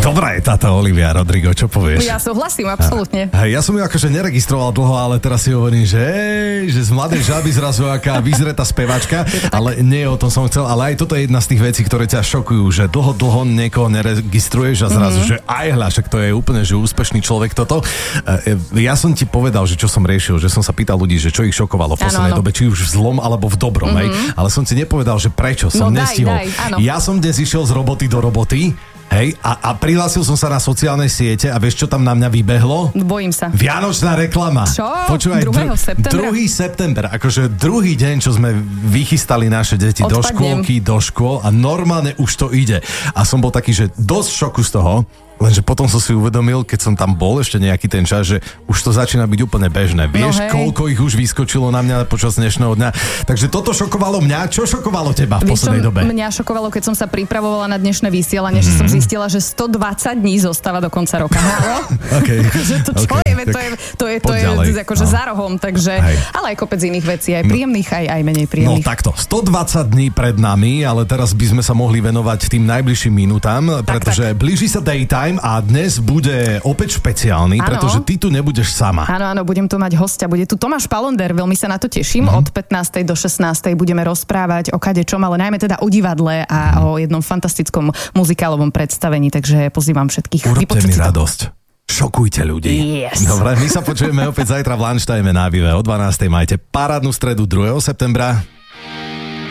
Dobrá je táto Olivia Rodrigo, čo povieš? Ja súhlasím, absolútne. Ja som ju akože neregistroval dlho, ale teraz si hovorím, že z mladej žaby zrazu aká vyzretá spevačka, ale nie o tom som chcel, ale aj toto je jedna z tých vecí, ktoré ťa šokujú, že dlho niekoho neregistruješ a zrazu, že aj hľa, však to je úplne, že úspešný človek toto. Ja som ti povedal, že čo som riešil, že som sa pýtal ľudí, že čo ich šokovalo v poslednej dobe, či už v zlom alebo v dobrom, hej, ale som ti nepovedal, že prečo som nestihol. Ja som dnes išiel z roboty do roboty. Hej, a prihlásil som sa na sociálne siete a vieš, čo tam na mňa vybehlo? Bojím sa. Vianočná reklama. Čo? Počúvaj, 2. septembra? 2. september, akože druhý deň, čo sme vychystali naše deti do škôlky, do škôl a normálne už to ide. A som bol taký, že dosť šoku z toho, lenže potom som si uvedomil, keď som tam bol ešte nejaký ten čas, že už to začína byť úplne bežné. Vieš, koľko ich už vyskočilo na mňa počas dnešného dňa. Takže toto šokovalo mňa. Čo šokovalo teba v poslednej dobe? Mňa šokovalo, keď som sa pripravovala na dnešné vysielanie, že som zistila, že 120 dní zostáva do konca roka. Okay. To je akože za rohom, takže, ale aj kopec iných vecí, aj príjemných, aj menej príjemných. No takto, 120 dní pred nami, ale teraz by sme sa mohli venovať tým najbližším minútam, pretože blíži sa daytime a dnes bude opäť špeciálny, pretože ty tu nebudeš sama. Áno, budem tu mať hostia, bude tu Tomáš Palonder, veľmi sa na to teším. Od 15. do 16. budeme rozprávať o kadečom, ale najmä teda o divadle a o jednom fantastickom muzikálovom predstavení, takže pozývam všetkých. Urobte mi radosť. Šokujte ľudí. Yes. Dobre, my sa počujeme opäť zajtra v lunchtime na Vive o 12. Majte parádnu stredu 2. septembra.